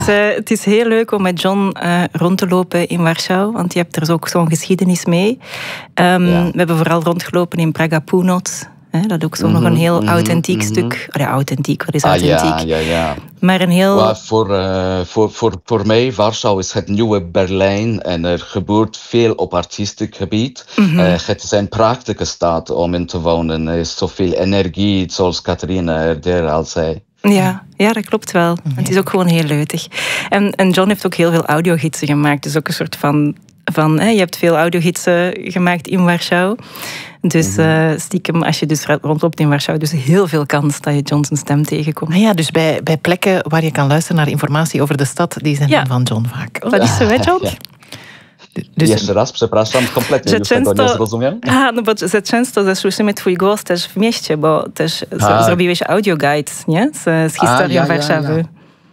Het is heel leuk om met John rond te lopen in Warschau, want je hebt er ook zo'n geschiedenis mee. We hebben vooral rondgelopen in Praga Północ. Dat is ook zo nog een heel authentiek stuk. Authentiek, wat is authentiek? Ja. Maar een heel... Maar voor mij, Warschau is het nieuwe Berlijn en er gebeurt veel op artistiek gebied. Het is een prachtige stad om in te wonen. Er is zoveel energie, zoals Catharina er al zei. Ja, dat klopt wel. Het is ook gewoon heel leutig. En John heeft ook heel veel audiogidsen gemaakt. Dus ook een soort van je hebt veel audiogidsen gemaakt in Warschau. Dus stiekem, als je dus rondloopt in Warschau, dus heel veel kans dat je John zijn stem tegenkomt. Dus bij plekken waar je kan luisteren naar informatie over de stad, die zijn van John vaak. Dat is zo, hè, John? Jeszcze raz, przepraszam, kompletnie już tego nie zrozumiałem. No bo za często słyszymy twój głos też w mieście, bo też zrobiłeś audioguide, nie? Z historią Warszawy.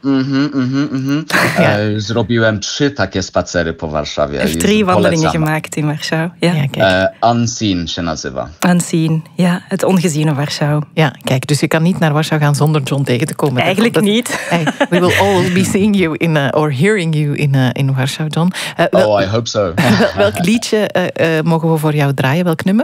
Zrobiłem 3 takie spacery po Warszawie. Heeft 3 wandelingen gemaakt in Warschau. Unseen się nazywa. Unseen, ja, het ongeziene Warschau. Ja, kijk, dus je kan niet naar Warschau gaan zonder John tegen te komen. Eigenlijk niet. We will all be seeing you or hearing you in Warschau, John. I hope so. Welk liedje mogen we voor jou draaien? Welk nummer?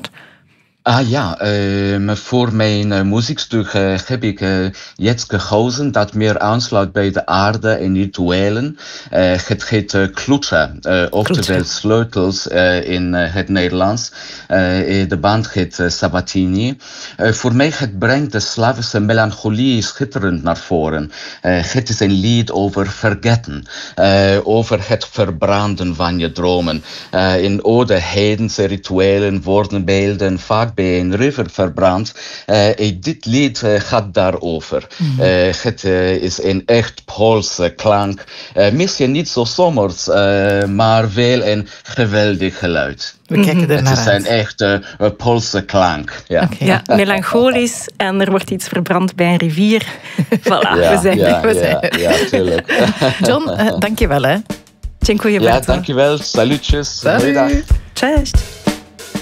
Voor mijn muziekstuk heb ik jetzt gekozen dat meer aansluit bij de aarde en rituelen. Het heet Klucze, oftewel sleutels in het Nederlands. De band heet Sabatini. Voor mij het brengt de Slavische melancholie schitterend naar voren. Het is een lied over vergeten, over het verbranden van je dromen. In oude heidense rituelen worden beelden vaak bij een river verbrand. Dit lied gaat daarover. Het is een echt Poolse klank. Misschien niet zo zomers, maar wel een geweldig geluid. We kijken er naar uit. Het is een echte Poolse klank. Ja. Ja, melancholisch en er wordt iets verbrand bij een rivier. Voilà, we zijn er. Ja, tuurlijk. John, dank je wel. Dziękuję bardzo. Ja, dank je wel. Salutjes. Salut. Cześć.